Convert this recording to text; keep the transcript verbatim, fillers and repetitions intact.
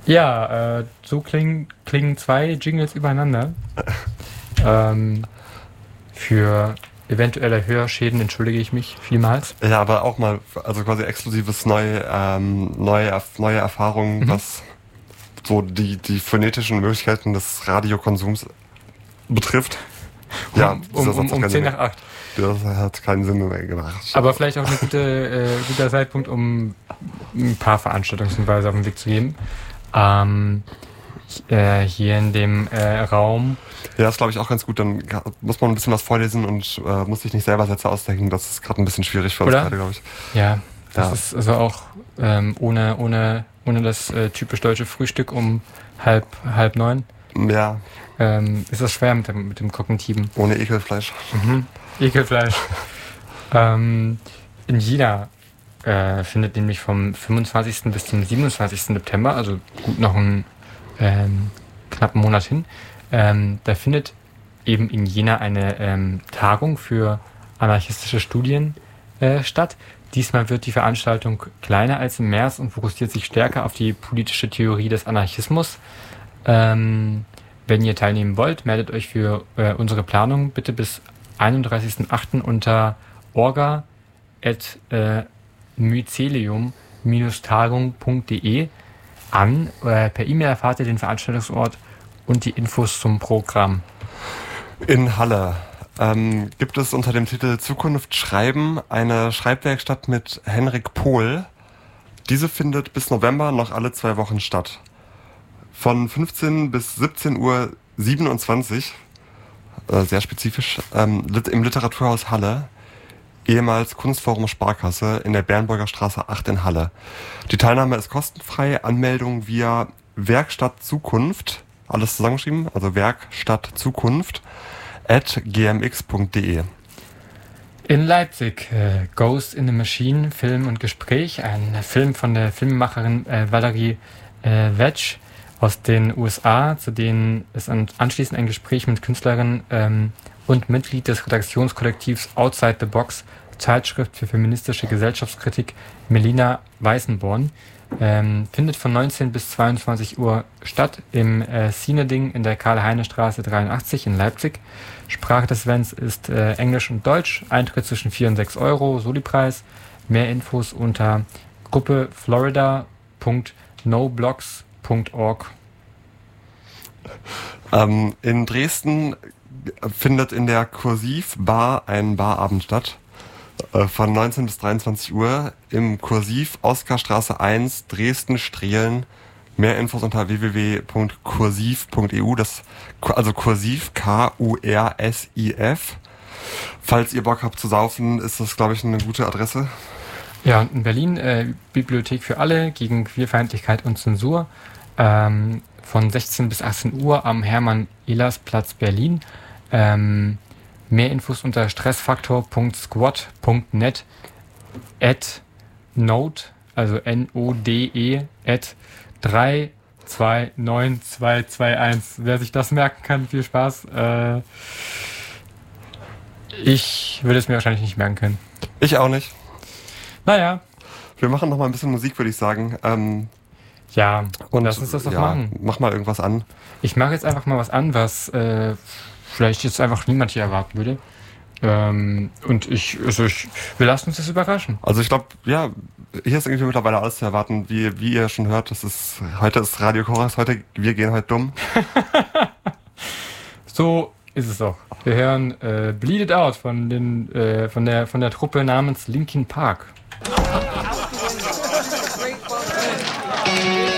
Ja, äh, so klingen, klingen zwei Jingles übereinander. ähm, für eventuelle Hörschäden entschuldige ich mich vielmals. Ja, aber auch mal, also quasi exklusives neue, ähm, neue, neue Erfahrungen, mhm. was so die, die phonetischen Möglichkeiten des Radiokonsums betrifft. Um, ja, um, um, um zehn nach acht. Das hat keinen Sinn mehr gemacht. Aber vielleicht auch ein gute, äh, guter Zeitpunkt, um ein paar Veranstaltungshinweise auf den Weg zu geben. Ähm, äh, hier in dem äh, Raum. Ja, das glaube ich auch ganz gut. Dann muss man ein bisschen was vorlesen und äh, muss sich nicht selber Sätze ausdenken. Das ist gerade ein bisschen schwierig für uns gerade, glaube ich. Ja, das ja. ist also auch ähm, ohne, ohne, ohne das äh, typisch deutsche Frühstück um halb, halb neun. Ja. Ähm, ist das schwer mit dem, mit dem Kognitiven. Ohne Ekelfleisch. Mhm. Ekelfleisch. ähm, in China äh, findet nämlich vom fünfundzwanzigsten bis zum siebenundzwanzigsten September, also gut noch einen ähm, knappen Monat hin, ähm, da findet eben in Jena eine ähm, Tagung für anarchistische Studien äh, statt. Diesmal wird die Veranstaltung kleiner als im März und fokussiert sich stärker auf die politische Theorie des Anarchismus. Ähm, wenn ihr teilnehmen wollt, meldet euch für äh, unsere Planung bitte bis einunddreißigsten achten unter orga at mycelium tagung punkt de an. Äh, per E-Mail erfahrt ihr den Veranstaltungsort und die Infos zum Programm. In Halle ähm, gibt es unter dem Titel Zukunft schreiben eine Schreibwerkstatt mit Henrik Pohl. Diese findet bis November noch alle zwei Wochen statt. Von fünfzehn bis siebzehn Uhr siebenundzwanzig, äh, sehr spezifisch, ähm, im Literaturhaus Halle, ehemals Kunstforum Sparkasse in der Bernburger Straße acht in Halle. Die Teilnahme ist kostenfrei, Anmeldung via Werkstatt Zukunft, alles zusammengeschrieben, also Werkstatt Zukunft, at gmx punkt de. In Leipzig, äh, Ghost in the Machine, Film und Gespräch, ein Film von der Filmemacherin äh, Valerie äh, Vetsch aus den U S A, zu denen es anschließend ein Gespräch mit Künstlerin ähm, und Mitglied des Redaktionskollektivs Outside the Box, Zeitschrift für feministische Gesellschaftskritik, Melina Weißenborn, ähm, findet von neunzehn bis zweiundzwanzig Uhr statt im äh, Cineding in der Karl-Heine-Straße dreiundachtzig in Leipzig. Sprache des Events ist äh, Englisch und Deutsch, Eintritt zwischen vier und sechs Euro, Soli-Preis. Mehr Infos unter gruppe florida punkt noblogs punkt org. Ähm, in Dresden findet in der Kursiv Bar ein Barabend statt. Äh, von neunzehn bis dreiundzwanzig Uhr im Kursiv Oskarstraße eins, Dresden-Strehlen. Mehr Infos unter w w w punkt kursiv punkt e u. Das, also Kursiv, K U R S I F. Falls ihr Bock habt zu saufen, ist das, glaube ich, eine gute Adresse. Ja, und in Berlin äh, Bibliothek für alle gegen Queerfeindlichkeit und Zensur. Ähm, von sechzehn bis achtzehn Uhr am Hermann-Ehlers-Platz Berlin. Ähm, mehr Infos unter stressfaktor punkt squad punkt net at node, also N O D E, at drei zwei neun zwei zwei eins. Wer sich das merken kann, viel Spaß. Äh, ich würde es mir wahrscheinlich nicht merken können. Ich auch nicht. Naja. Wir machen noch mal ein bisschen Musik, würde ich sagen. Ähm, ja, und lass uns das doch ja, machen. Mach mal irgendwas an. Ich mache jetzt einfach mal was an, was äh, vielleicht jetzt einfach niemand hier erwarten würde. Ähm, und ich, also ich, wir lassen uns das überraschen. Also ich glaube, ja, hier ist irgendwie mittlerweile alles zu erwarten. Wie, wie ihr schon hört, das ist, heute ist Radio Chorus, heute, wir gehen heute dumm. So ist es doch. Wir hören äh, Bleed It Out von, den, äh, von, der, von der Truppe namens Linkin Park. Yeah.